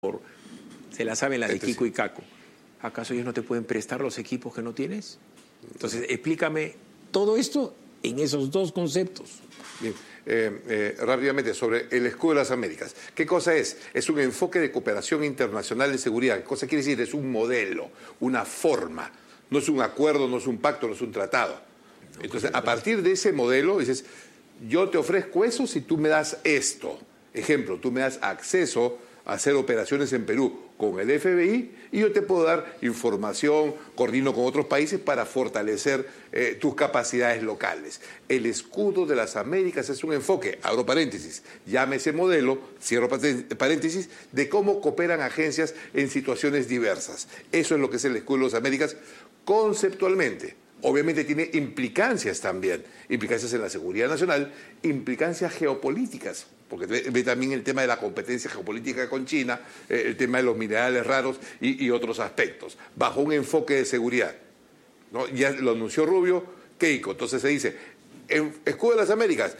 se la saben la de Kiko y Caco. ¿Acaso ellos no te pueden prestar los equipos que no tienes? Entonces, explícame todo esto en esos dos conceptos. Bien, rápidamente, sobre el escudo de las Américas. ¿Qué cosa es? Es un enfoque de cooperación internacional de seguridad. ¿Qué cosa quiere decir? Es un modelo, una forma. No es un acuerdo, no es un pacto, no es un tratado. Entonces, a partir de ese modelo, dices, yo te ofrezco eso si tú me das esto. Ejemplo, tú me das acceso a hacer operaciones en Perú con el FBI y yo te puedo dar información, coordino con otros países para fortalecer tus capacidades locales. El escudo de las Américas es un enfoque, abro paréntesis, llámese modelo, cierro paréntesis, de cómo cooperan agencias en situaciones diversas. Eso es lo que es el escudo de las Américas conceptualmente. Obviamente tiene implicancias también, implicancias en la seguridad nacional, implicancias geopolíticas, porque ve también el tema de la competencia geopolítica con China, el tema de los minerales raros y otros aspectos, bajo un enfoque de seguridad, ¿no? Ya lo anunció Rubio, Keiko, entonces se dice, escudo de las Américas,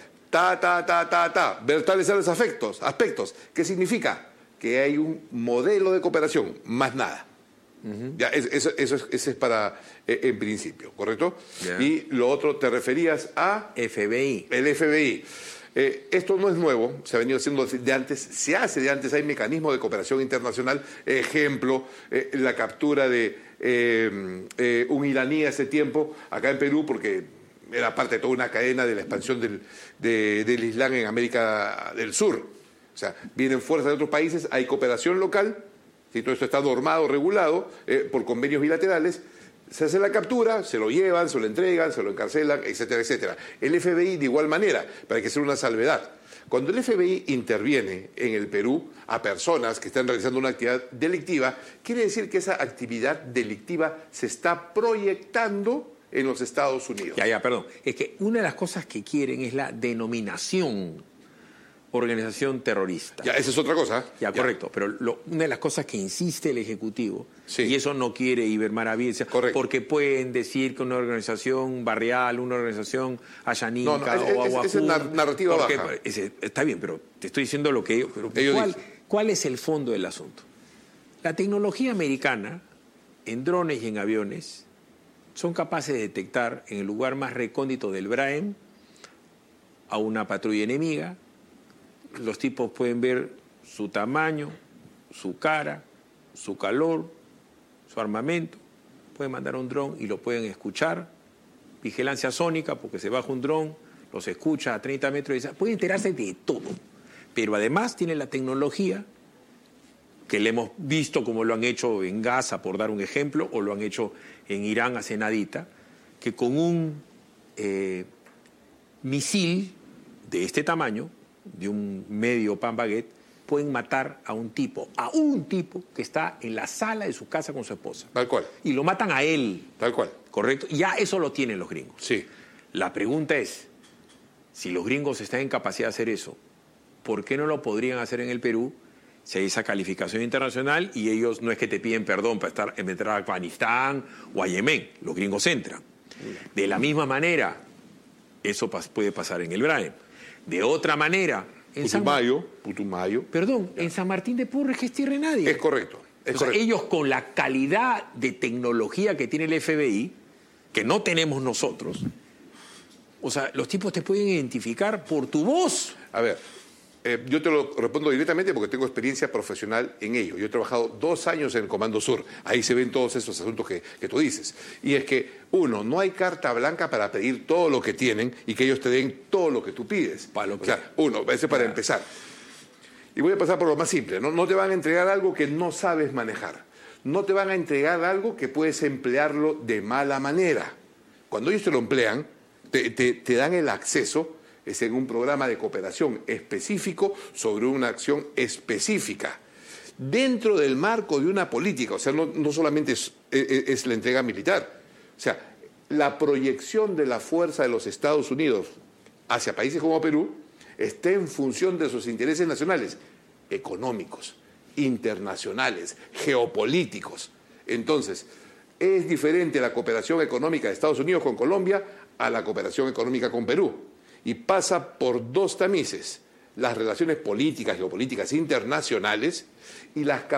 ver tales aspectos. ¿Qué significa? Que hay un modelo de cooperación, más nada. Ya, eso es para en principio, ¿correcto? Yeah. Y lo otro, te referías a... FBI. El FBI. Esto no es nuevo, se ha venido haciendo de antes, se hace de antes, hay mecanismos de cooperación internacional. Ejemplo, la captura de un iraní hace tiempo, acá en Perú, porque era parte de toda una cadena de la expansión del Islam en América del Sur. O sea, vienen fuerzas de otros países, hay cooperación local. Si todo esto está normado, regulado por convenios bilaterales, se hace la captura, se lo llevan, se lo entregan, se lo encarcelan, etcétera, etcétera. El FBI de igual manera, pero hay que hacer una salvedad. Cuando el FBI interviene en el Perú a personas que están realizando una actividad delictiva, quiere decir que esa actividad delictiva se está proyectando en los Estados Unidos. Perdón. Es que una de las cosas que quieren es la denominación organización terrorista. Ya, esa es otra cosa. Ya, correcto. Pero una de las cosas que insiste el Ejecutivo, sí, y eso no quiere Iber Maravillas, porque pueden decir que una organización barrial, una organización ayanica o aguafú... Esa es narrativa baja. Está bien, pero te estoy diciendo lo que ellos ¿cuál es el fondo del asunto? La tecnología americana, en drones y en aviones, son capaces de detectar en el lugar más recóndito del Braem a una patrulla enemiga. Los tipos pueden ver su tamaño, su cara, su calor, su armamento. Pueden mandar un dron y lo pueden escuchar. Vigilancia sónica, porque se baja un dron, los escucha a 30 metros. Pueden enterarse de todo. Pero además tienen la tecnología, que le hemos visto como lo han hecho en Gaza, por dar un ejemplo, o lo han hecho en Irán hace nadita, que con un misil de este tamaño, de un medio pan baguette, pueden matar a un tipo que está en la sala de su casa con su esposa. Tal cual. Y lo matan a él. Tal cual. ¿Correcto? Ya eso lo tienen los gringos. Sí. La pregunta es, si los gringos están en capacidad de hacer eso, ¿por qué no lo podrían hacer en el Perú si hay esa calificación internacional y ellos no es que te piden perdón para entrar a Afganistán o a Yemen? Los gringos entran. De la misma manera, eso puede pasar en el Braem. De otra manera, en Putumayo. Perdón, en San Martín de Porres, que es tierra de nadie. Es correcto. Ellos, con la calidad de tecnología que tiene el FBI, que no tenemos nosotros, o sea, los tipos te pueden identificar por tu voz. A ver, yo te lo respondo directamente porque tengo experiencia profesional en ello. Yo he trabajado 2 años en el Comando Sur. Ahí se ven todos esos asuntos que tú dices. Y es que, uno, no hay carta blanca para pedir todo lo que tienen y que ellos te den todo lo que tú pides. O sea, uno, ese para empezar. Y voy a pasar por lo más simple. No te van a entregar algo que no sabes manejar. No te van a entregar algo que puedes emplearlo de mala manera. Cuando ellos te lo emplean, te dan el acceso. Es en un programa de cooperación específico sobre una acción específica, dentro del marco de una política. O sea, no solamente es la entrega militar. O sea, la proyección de la fuerza de los Estados Unidos hacia países como Perú está en función de sus intereses nacionales, económicos, internacionales, geopolíticos. Entonces, es diferente la cooperación económica de Estados Unidos con Colombia a la cooperación económica con Perú. Y pasa por 2 tamices: las relaciones políticas, geopolíticas internacionales y las